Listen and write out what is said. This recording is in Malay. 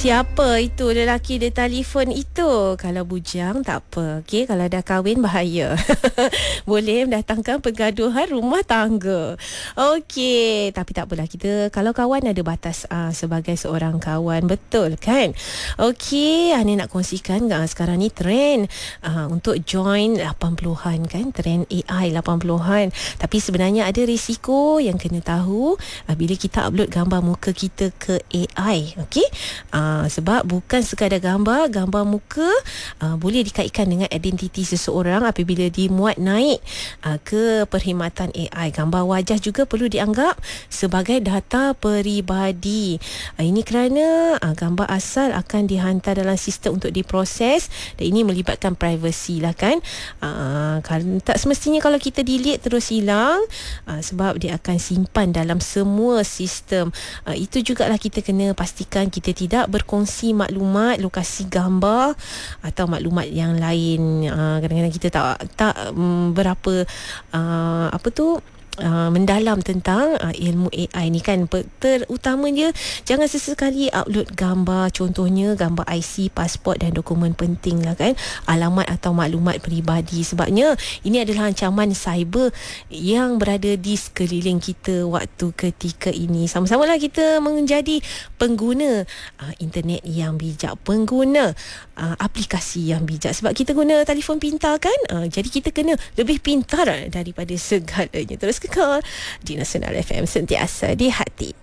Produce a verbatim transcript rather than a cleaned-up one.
Siapa itu lelaki dia telefon itu? Kalau bujang tak apa, okey. Kalau dah kahwin bahaya. Boleh mendatangkan pergaduhan rumah tangga. Okey, tapi tak apalah, kita kalau kawan ada batas uh, sebagai seorang kawan, betul kan? Okey, Ani nak kongsikan uh, sekarang ni trend uh, untuk join lapan puluhan kan, trend A I lapan puluhan. Tapi sebenarnya ada risiko yang kena tahu uh, bila kita upload gambar muka kita ke A I. Okey? Uh, sebab bukan sekadar gambar, gambar muka uh, boleh dikaitkan dengan identiti seseorang apabila dimuat naik uh, ke perkhidmatan A I. Gambar wajah juga perlu dianggap sebagai data peribadi. Uh, ini kerana uh, gambar asal akan dihantar dalam sistem untuk diproses, dan ini melibatkan privacy lah kan. Uh, kalau, tak semestinya kalau kita delete terus hilang, uh, sebab dia akan simpan dalam semua sistem. Uh, itu jugalah kita kena pastikan kita tidak berkongsi maklumat, lokasi gambar atau maklumat yang lain. Uh, kadang-kadang kita tak tak um, berapa uh, apa tu Uh, mendalam tentang uh, ilmu A I ni kan. Terutamanya jangan sesekali upload gambar, contohnya gambar I C, pasport dan dokumen penting lah kan, alamat atau maklumat peribadi. Sebabnya ini adalah ancaman cyber yang berada di sekeliling kita waktu ketika ini. Sama-samalah kita menjadi pengguna uh, internet yang bijak, pengguna uh, aplikasi yang bijak, sebab kita guna telefon pintar kan. Uh, jadi kita kena lebih pintar daripada segalanya. Terus kekal di Nasional F M, sentiasa di hati.